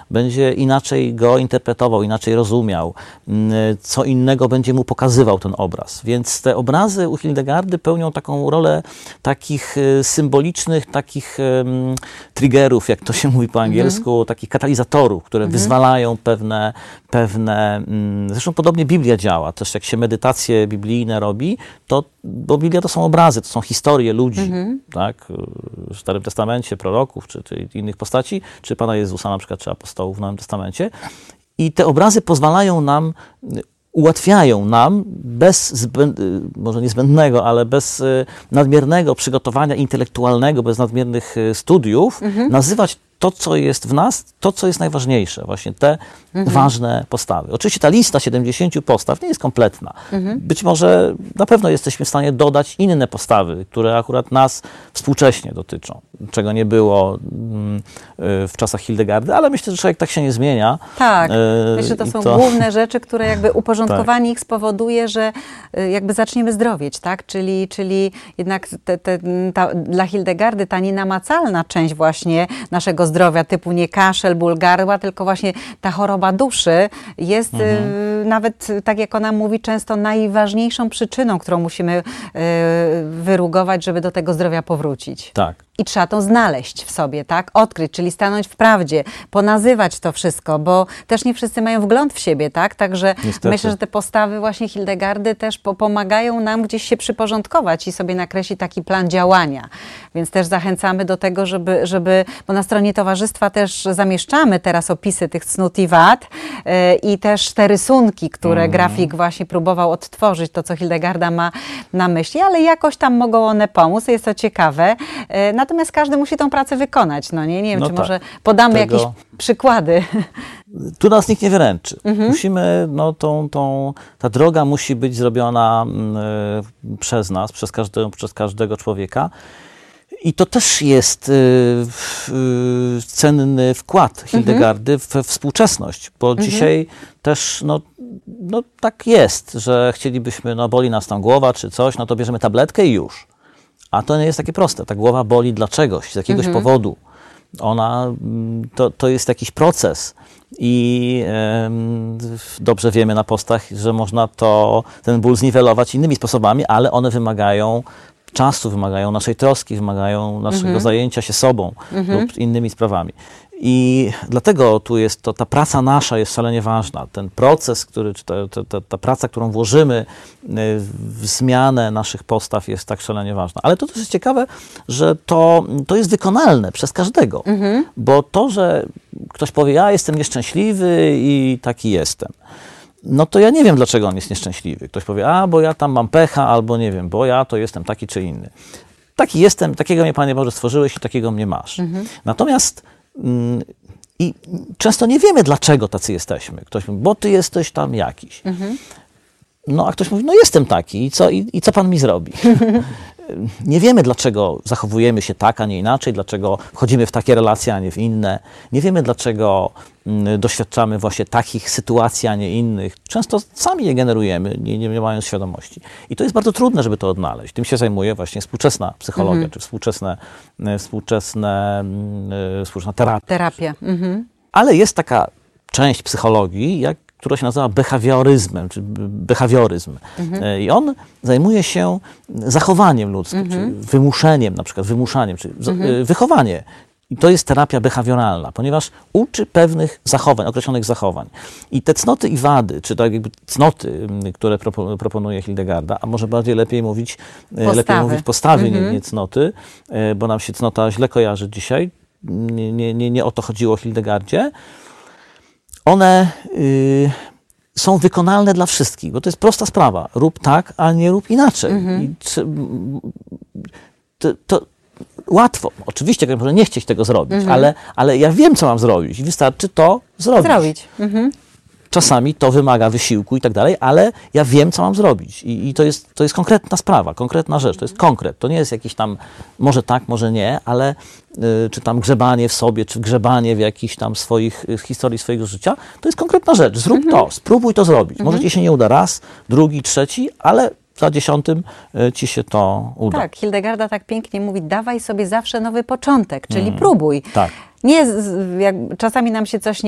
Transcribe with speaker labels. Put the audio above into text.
Speaker 1: będzie inaczej go interpretował, inaczej rozumiał, co innego będzie mu pokazywał ten obraz. Więc te obrazy u Hildegardy pełnią taką rolę takich symbolicznych, takich triggerów, jak to się mówi po angielsku, takich katalizatorów, które wyzwalają pewne... Zresztą podobnie Biblia działa. Też jak się medytacje biblijne robi, bo Biblia to są obrazy, to są historie ludzi, tak? W Starym Testamencie, proroków, czy innych postaci, czy Pana Jezusa na przykład, czy apostołów w Nowym Testamencie. I te obrazy pozwalają nam, ułatwiają nam bez, może niezbędnego, ale bez nadmiernego przygotowania intelektualnego, bez nadmiernych studiów, nazywać to, co jest w nas, to, co jest najważniejsze, właśnie te ważne postawy. Oczywiście ta lista 70 postaw nie jest kompletna. Być może na pewno jesteśmy w stanie dodać inne postawy, które akurat nas współcześnie dotyczą, czego nie było w czasach Hildegardy, ale myślę, że człowiek tak się nie zmienia.
Speaker 2: Tak, myślę, że to są główne rzeczy, które jakby uporządkowanie ich spowoduje, że jakby zaczniemy zdrowieć, tak? Czyli jednak dla Hildegardy ta nienamacalna część właśnie naszego zdrowia, typu nie kaszel, ból gardła, tylko właśnie ta choroba duszy jest nawet, tak jak ona mówi, często najważniejszą przyczyną, którą musimy wyrugować, żeby do tego zdrowia powrócić.
Speaker 1: Tak.
Speaker 2: I trzeba to znaleźć w sobie, tak? Odkryć, czyli stanąć w prawdzie, ponazywać to wszystko, bo też nie wszyscy mają wgląd w siebie, tak? Także
Speaker 1: niestety.
Speaker 2: Myślę, że te postawy właśnie Hildegardy też pomagają nam gdzieś się przyporządkować i sobie nakreślić taki plan działania. Więc też zachęcamy do tego, żeby bo na stronie towarzystwa też zamieszczamy teraz opisy tych cnót i wad i też te rysunki, które grafik właśnie próbował odtworzyć, to co Hildegarda ma na myśli, ale jakoś tam mogą one pomóc, jest to ciekawe. Natomiast każdy musi tą pracę wykonać. No nie wiem, czy może podamy jakieś przykłady.
Speaker 1: Tu nas nikt nie wyręczy. Musimy, ta droga musi być zrobiona przez nas, przez każdego człowieka. I to też jest cenny wkład Hildegardy we współczesność, bo dzisiaj też tak jest, że chcielibyśmy, boli nas tam głowa czy coś, to bierzemy tabletkę i już. A to nie jest takie proste. Ta głowa boli dla czegoś, z jakiegoś powodu. To jest jakiś proces i dobrze wiemy na postach, że można ten ból zniwelować innymi sposobami, ale one wymagają czasu, wymagają naszej troski, wymagają naszego zajęcia się sobą lub innymi sprawami. I dlatego tu jest ta praca nasza jest szalenie ważna. Ten proces, ta praca, którą włożymy w zmianę naszych postaw jest tak szalenie ważna. Ale to też jest ciekawe, że to jest wykonalne przez każdego. Bo to, że ktoś powie, ja jestem nieszczęśliwy i taki jestem. To ja nie wiem, dlaczego on jest nieszczęśliwy. Ktoś powie, bo ja tam mam pecha, albo nie wiem, bo ja to jestem taki czy inny. Taki jestem, takiego mnie, Panie Boże, stworzyłeś i takiego mnie masz. Natomiast i często nie wiemy, dlaczego tacy jesteśmy. Ktoś mówi, bo ty jesteś tam jakiś. A ktoś mówi, jestem taki i co Pan mi zrobi? Nie wiemy, dlaczego zachowujemy się tak, a nie inaczej, dlaczego wchodzimy w takie relacje, a nie w inne. Nie wiemy, dlaczego doświadczamy właśnie takich sytuacji, a nie innych. Często sami je generujemy, nie mając świadomości. I to jest bardzo trudne, żeby to odnaleźć. Tym się zajmuje właśnie współczesna psychologia, czy współczesna terapia. Ale jest taka część psychologii, która się nazywa behawioryzmem, czy behawioryzm. I on zajmuje się zachowaniem ludzkim, czy wymuszeniem, na przykład wymuszaniem, czy wychowanie. I to jest terapia behawioralna, ponieważ uczy pewnych zachowań, określonych zachowań. I te cnoty i wady, czy tak jakby cnoty, które proponuje Hildegarda, a może lepiej mówić postawy, nie cnoty, bo nam się cnota źle kojarzy dzisiaj. Nie o to chodziło Hildegardzie. One są wykonalne dla wszystkich, bo to jest prosta sprawa. Rób tak, a nie rób inaczej. I to łatwo. Oczywiście ktoś może nie chcieć tego zrobić, ale ja wiem, co mam zrobić i wystarczy to zrobić. Czasami to wymaga wysiłku i tak dalej, ale ja wiem, co mam zrobić. I to jest konkretna sprawa, konkretna rzecz. To jest konkret. To nie jest jakiś tam, może tak, może nie, ale czy tam grzebanie w sobie, czy grzebanie w jakichś tam historii swojego życia. To jest konkretna rzecz. Zrób to, spróbuj to zrobić. Może ci się nie uda raz, drugi, trzeci, ale za 10 ci się to uda.
Speaker 2: Tak, Hildegarda tak pięknie mówi, dawaj sobie zawsze nowy początek, czyli próbuj.
Speaker 1: Tak.
Speaker 2: Nie, jak czasami nam się coś